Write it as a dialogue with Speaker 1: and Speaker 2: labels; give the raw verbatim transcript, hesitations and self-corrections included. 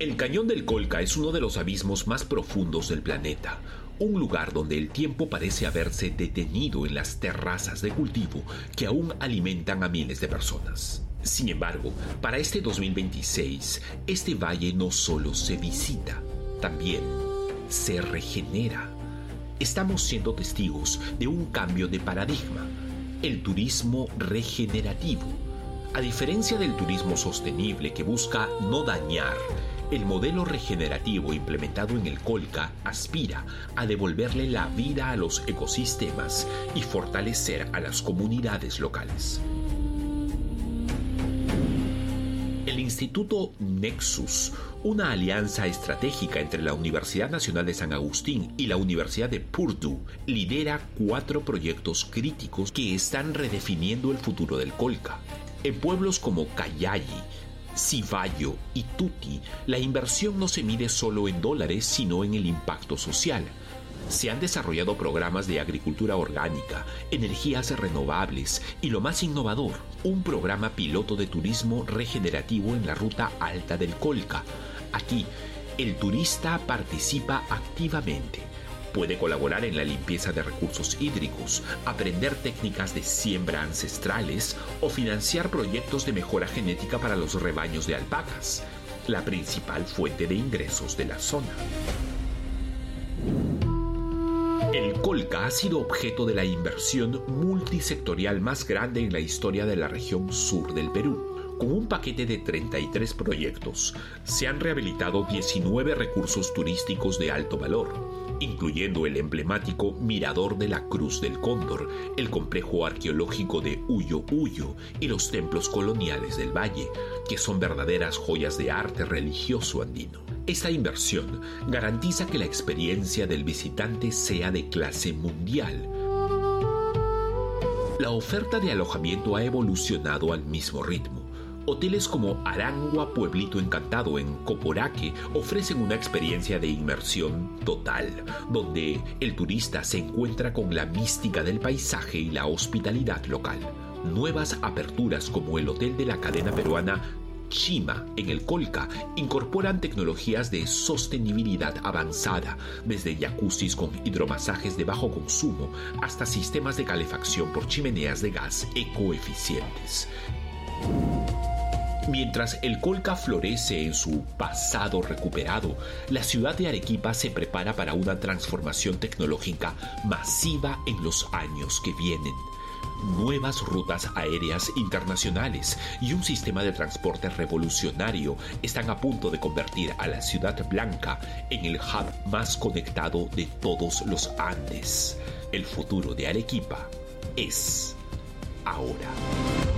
Speaker 1: El Cañón del Colca es uno de los abismos más profundos del planeta, un lugar donde el tiempo parece haberse detenido en las terrazas de cultivo que aún alimentan a miles de personas. Sin embargo, para este dos mil veintiséis, este valle no solo se visita, también se regenera. Estamos siendo testigos de un cambio de paradigma, el turismo regenerativo. A diferencia del turismo sostenible que busca no dañar, el modelo regenerativo implementado en el Colca aspira a devolverle la vida a los ecosistemas y fortalecer a las comunidades locales. El Instituto Nexus, una alianza estratégica entre la Universidad Nacional de San Agustín y la Universidad de Purdue, lidera cuatro proyectos críticos que están redefiniendo el futuro del Colca. En pueblos como Cayalli, Civallo y Tuti, la inversión no se mide solo en dólares, sino en el impacto social. Se han desarrollado programas de agricultura orgánica, energías renovables y, lo más innovador, un programa piloto de turismo regenerativo en la ruta alta del Colca. Aquí, el turista participa activamente. Puede colaborar en la limpieza de recursos hídricos, aprender técnicas de siembra ancestrales o financiar proyectos de mejora genética para los rebaños de alpacas, la principal fuente de ingresos de la zona. El Colca ha sido objeto de la inversión multisectorial más grande en la historia de la región sur del Perú. Con un paquete de treinta y tres proyectos, se han rehabilitado diecinueve recursos turísticos de alto valor, incluyendo el emblemático Mirador de la Cruz del Cóndor, el complejo arqueológico de Huyo Huyo y los templos coloniales del valle, que son verdaderas joyas de arte religioso andino. Esta inversión garantiza que la experiencia del visitante sea de clase mundial. La oferta de alojamiento ha evolucionado al mismo ritmo. Hoteles como Arangua Pueblito Encantado en Coporaque ofrecen una experiencia de inmersión total, donde el turista se encuentra con la mística del paisaje y la hospitalidad local. Nuevas aperturas como el hotel de la cadena peruana Chima en el Colca incorporan tecnologías de sostenibilidad avanzada, desde jacuzzis con hidromasajes de bajo consumo hasta sistemas de calefacción por chimeneas de gas ecoeficientes. Mientras el Colca florece en su pasado recuperado, la ciudad de Arequipa se prepara para una transformación tecnológica masiva en los años que vienen. Nuevas rutas aéreas internacionales y un sistema de transporte revolucionario están a punto de convertir a la Ciudad Blanca en el hub más conectado de todos los Andes. El futuro de Arequipa es ahora.